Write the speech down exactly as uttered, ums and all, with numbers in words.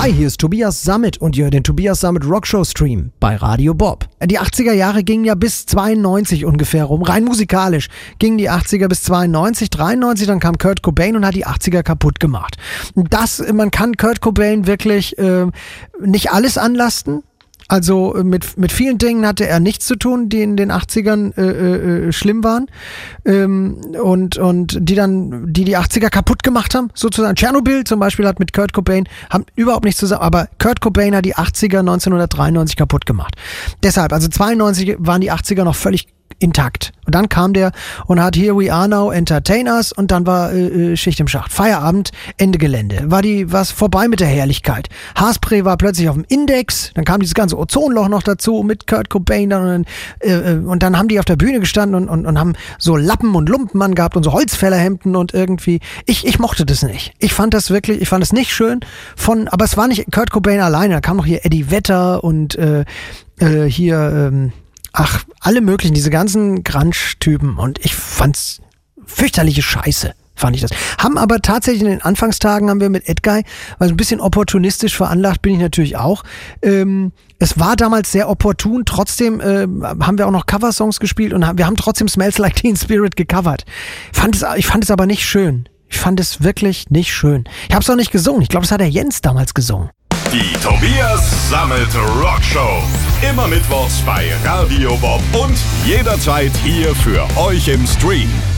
Hi, hier ist Tobias Sammet und ihr hört den Tobias Sammet Rockshow Stream bei Radio Bob. Die achtziger Jahre gingen ja bis zweiundneunzig ungefähr rum, rein musikalisch gingen die achtziger bis zweiundneunzig, dreiundneunzig, dann kam Kurt Cobain und hat die achtziger kaputt gemacht. Das, man kann Kurt Cobain wirklich äh, nicht alles anlasten. Also mit mit vielen Dingen hatte er nichts zu tun, die in den achtzigern äh, äh, schlimm waren ähm, und und die dann die die achtziger kaputt gemacht haben, sozusagen. Tschernobyl zum Beispiel hat mit Kurt Cobain haben überhaupt nichts zusammen, aber Kurt Cobain hat die achtziger neunzehnhundertdreiundneunzig kaputt gemacht. Deshalb, also zweiundneunzig waren die achtziger noch völlig intakt. Und dann kam der und hat Here We Are Now, Entertain Us, und dann war äh, Schicht im Schacht. Feierabend, Ende Gelände. War die was vorbei mit der Herrlichkeit. Haarspray war plötzlich auf dem Index, dann kam dieses ganze Ozonloch noch dazu mit Kurt Cobain dann, und, äh, und dann haben die auf der Bühne gestanden und, und, und haben so Lappen und Lumpen angehabt und so Holzfällerhemden und irgendwie, ich, ich mochte das nicht. Ich fand das wirklich, ich fand es nicht schön von, aber es war nicht Kurt Cobain alleine, da kam noch hier Eddie Vedder und äh, äh, hier, ähm, ach, alle möglichen, diese ganzen Grunge-Typen, und ich fand's fürchterliche Scheiße, fand ich das. Haben aber tatsächlich in den Anfangstagen haben wir mit Edguy, weil so ein bisschen opportunistisch veranlagt bin ich natürlich auch. Ähm, es war damals sehr opportun, trotzdem äh, haben wir auch noch Coversongs gespielt und haben, wir haben trotzdem Smells Like Teen Spirit gecovert. Fand es, ich fand es aber nicht schön. Ich fand es wirklich nicht schön. Ich hab's auch nicht gesungen. Ich glaube, das hat der Jens damals gesungen. Die Tobias Sammet Rockshow. Immer mittwochs bei Radio Bob und jederzeit hier für euch im Stream.